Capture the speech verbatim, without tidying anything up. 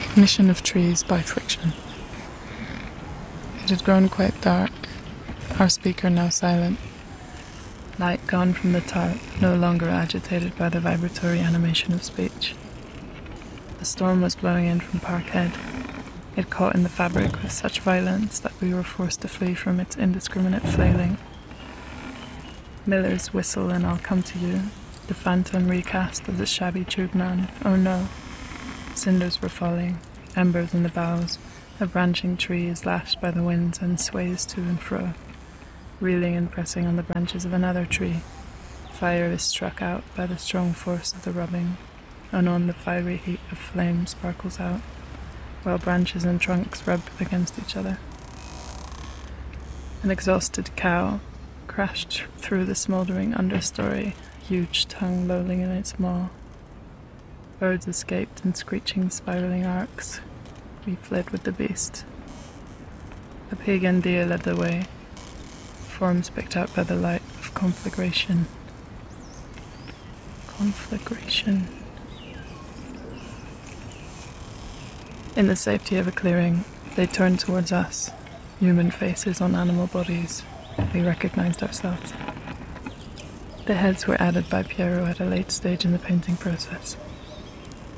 Ignition of trees by friction. It had grown quite dark, our speaker now silent. Light gone from the tarp, no longer agitated by the vibratory animation of speech. The storm was blowing in from Parkhead. It caught in the fabric with such violence that we were forced to flee from its indiscriminate flailing. Miller's Whistle and I'll Come to You, the phantom recast of the shabby tube man. Oh no. Cinders were falling, embers in the boughs. A branching tree is lashed by the winds and sways to and fro, reeling and pressing on the branches of another tree. Fire is struck out by the strong force of the rubbing. Anon the fiery heat of flame sparkles out, while branches and trunks rub against each other. An exhausted cow crashed through the smouldering understory, huge tongue lolling in its maw. Birds escaped in screeching, spiraling arcs. We fled with the beast. A pig and deer led the way, forms picked out by the light of conflagration. Conflagration. In the safety of a clearing, they turned towards us, human faces on animal bodies. We recognized ourselves. The heads were added by Piero at a late stage in the painting process.